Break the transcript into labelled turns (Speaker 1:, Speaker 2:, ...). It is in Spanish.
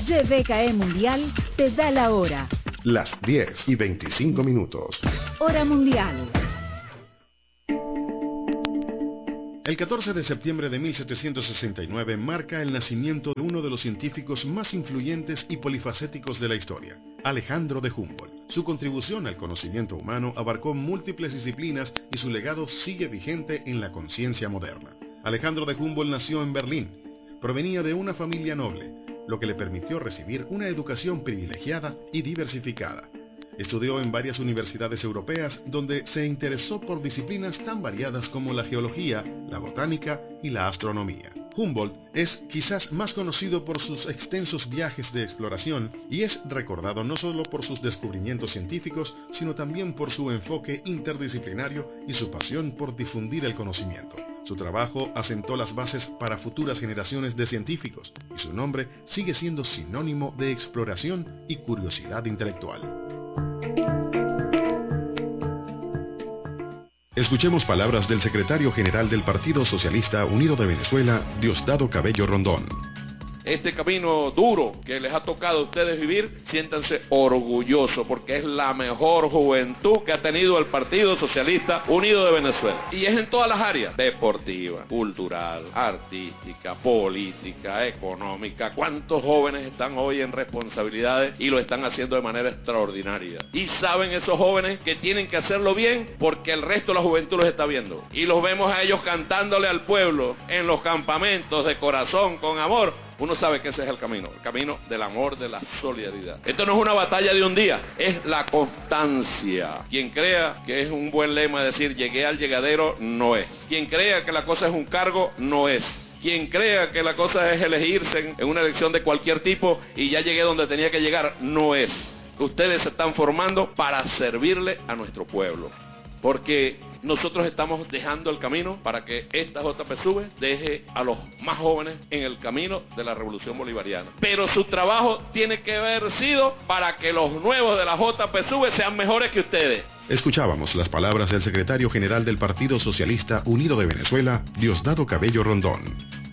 Speaker 1: YBKE Mundial te da la hora.
Speaker 2: Las 10:25.
Speaker 1: Hora mundial.
Speaker 2: El 14 de septiembre de 1769 marca el nacimiento de uno de los científicos más influyentes y polifacéticos de la historia, Alejandro de Humboldt. Su contribución al conocimiento humano abarcó múltiples disciplinas y su legado sigue vigente en la conciencia moderna. Alejandro de Humboldt nació en Berlín. Provenía de una familia noble, lo que le permitió recibir una educación privilegiada y diversificada. Estudió en varias universidades europeas donde se interesó por disciplinas tan variadas como la geología, la botánica y la astronomía. Humboldt es quizás más conocido por sus extensos viajes de exploración y es recordado no solo por sus descubrimientos científicos, sino también por su enfoque interdisciplinario y su pasión por difundir el conocimiento. Su trabajo asentó las bases para futuras generaciones de científicos y su nombre sigue siendo sinónimo de exploración y curiosidad intelectual. Escuchemos palabras del secretario general del Partido Socialista Unido de Venezuela, Diosdado Cabello Rondón.
Speaker 3: Este camino duro que les ha tocado a ustedes vivir, siéntanse orgullosos porque es la mejor juventud que ha tenido el Partido Socialista Unido de Venezuela. Y es en todas las áreas: deportiva, cultural, artística, política, económica. ¿Cuántos jóvenes están hoy en responsabilidades y lo están haciendo de manera extraordinaria? Y saben esos jóvenes que tienen que hacerlo bien porque el resto de la juventud los está viendo. Y los vemos a ellos cantándole al pueblo en los campamentos de corazón, con amor. Uno sabe que ese es el camino del amor, de la solidaridad. Esto no es una batalla de un día, es la constancia. Quien crea que es un buen lema decir llegué al llegadero, no es. Quien crea que la cosa es un cargo, no es. Quien crea que la cosa es elegirse en una elección de cualquier tipo y ya llegué donde tenía que llegar, no es. Ustedes se están formando para servirle a nuestro pueblo. Porque nosotros estamos dejando el camino para que esta JPSUV deje a los más jóvenes en el camino de la revolución bolivariana. Pero su trabajo tiene que haber sido para que los nuevos de la JPSUV sean mejores que ustedes.
Speaker 2: Escuchábamos las palabras del secretario general del Partido Socialista Unido de Venezuela, Diosdado Cabello Rondón.